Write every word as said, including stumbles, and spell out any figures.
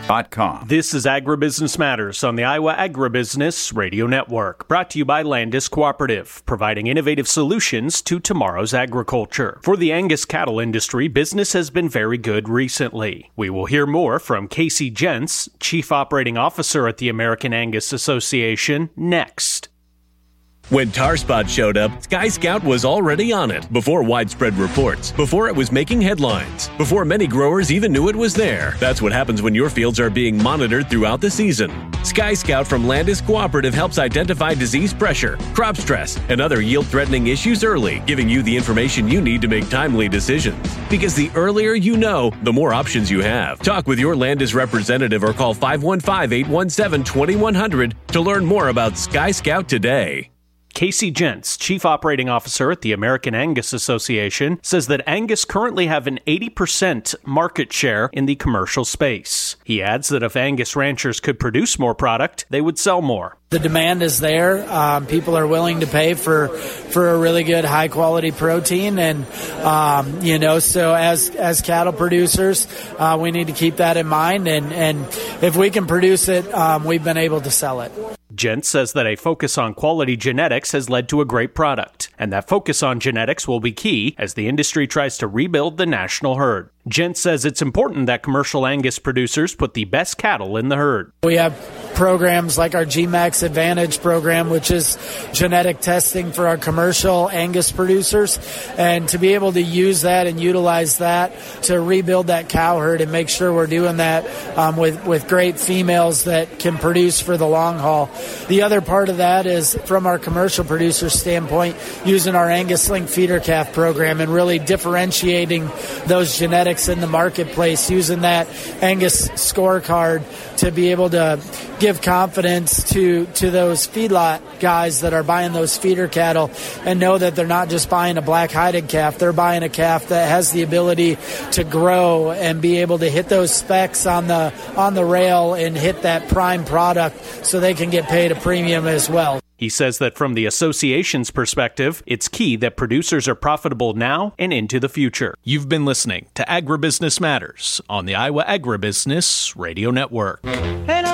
dot com. This is Agribusiness Matters on the Iowa Agribusiness Radio Network, brought to you by Landis Cooperative, providing innovative solutions to tomorrow's agriculture. For the Angus cattle industry, business has been very good recently. We will hear more from Casey Jentz, Chief Operating Officer at the American Angus Association, next. When TarSpot showed up, Sky Scout was already on it before widespread reports, before it was making headlines, before many growers even knew it was there. That's what happens when your fields are being monitored throughout the season. Sky Scout from Landis Cooperative helps identify disease pressure, crop stress, and other yield-threatening issues early, giving you the information you need to make timely decisions. Because the earlier you know, the more options you have. Talk with your Landis representative or call five one five, eight one seven, two one zero zero to learn more about Sky Scout today. Casey Jentz, Chief Operating Officer at the American Angus Association, says that Angus currently have an eighty percent market share in the commercial space. He adds that if Angus ranchers could produce more product, they would sell more. The demand is there. Um, people are willing to pay for for a really good, high quality protein, and um, you know, so as as cattle producers, uh, we need to keep that in mind. And and if we can produce it, um, we've been able to sell it. Jentz says that a focus on quality genetics has led to a great product, and that focus on genetics will be key as the industry tries to rebuild the national herd. Jentz says it's important that commercial Angus producers put the best cattle in the herd. We have programs like our G MAX Advantage program, which is genetic testing for our commercial Angus producers, and to be able to use that and utilize that to rebuild that cow herd and make sure we're doing that um, with, with great females that can produce for the long haul. The other part of that is from our commercial producer standpoint, using our Angus Link feeder calf program and really differentiating those genetics in the marketplace, using that Angus scorecard to be able to give confidence to, to those feedlot guys that are buying those feeder cattle and know that they're not just buying a black-hided calf, they're buying a calf that has the ability to grow and be able to hit those specs on the on the rail and hit that prime product so they can get paid a premium as well. He says that from the association's perspective, it's key that producers are profitable now and into the future. You've been listening to Agribusiness Matters on the Iowa Agribusiness Radio Network.